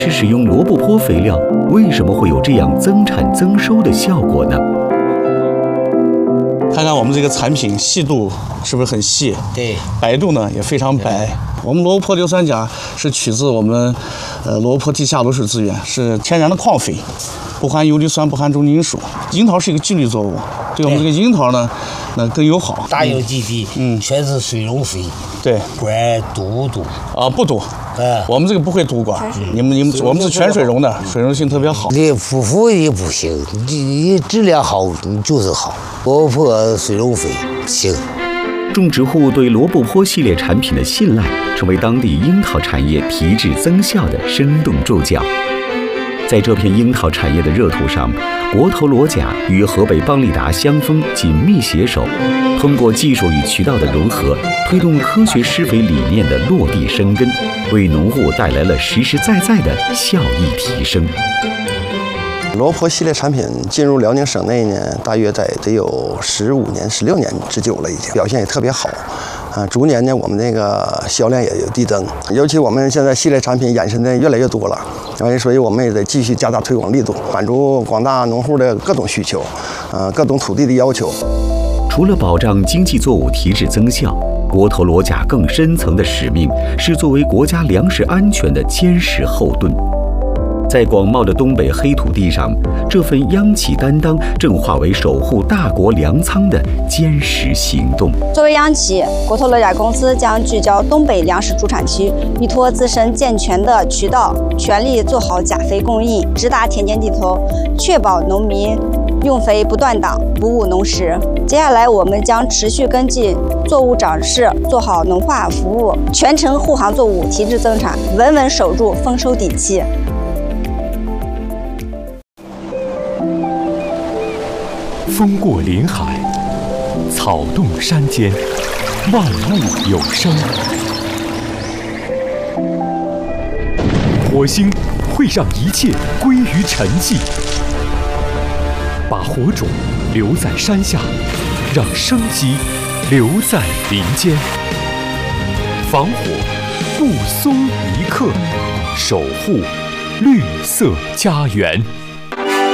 是使用萝卜坡肥料，为什么会有这样增产增收的效果呢？ 看看我们这个产品细度是不是很细？ 对， 白度呢也非常白。我们萝卜坡硫酸钾是取自我们萝卜坡地下卤水资源，是天然的矿肥，不含游离酸，不含重金属。樱桃是一个菌类作物，对我们这个樱桃呢，更友好。 大有基地，全是水溶肥， 对， 管堵不堵？ 不堵。我们这个不会堵管，你们，我们是全水溶的，水溶性特别好。 你普服也不行，你质量好，你就是好。萝卜坡水溶肥行。 种植户对萝卜坡系列产品的信赖，成为当地樱桃产业提质增效的生动注脚。在这片樱桃产业的热土上，国投罗甲与河北邦利达香枫紧密携手，通过技术与渠道的融合，推动科学施肥理念的落地生根，为农户带来了实实在在的效益提升。 萝卜坡系列产品进入辽宁省内呢，大约得有15年、16年之久了，已经表现也特别好。逐年呢，我们这个销量也有递增，尤其我们现在系列产品衍生的越来越多了，所以我们也得继续加大推广力度，满足广大农户的各种需求，各种土地的要求。 除了保障经济作物提质增效，国投罗甲更深层的使命是作为国家粮食安全的坚实后盾。在广袤的东北黑土地上，这份央企担当正化为守护大国粮仓的坚实行动。 作为央企，国投罗甲公司将聚焦东北粮食主产区，依托自身健全的渠道，全力做好钾肥供应，直达田间地头，确保农民用肥不断档，不误农时。接下来，我们将持续跟进作物长势，做好农化服务，全程护航作物提质增产，稳稳守住丰收底气。 风过林海，草动山间，万物有声。火星会让一切归于沉寂，把火种留在山下，让生机留在林间。防火不松一刻，守护绿色家园。